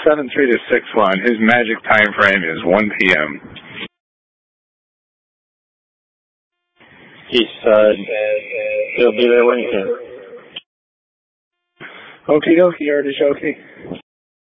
73 to 61. His magic time frame is 1 p.m. He said he'll be there when he can. Okie dokie, artichoke.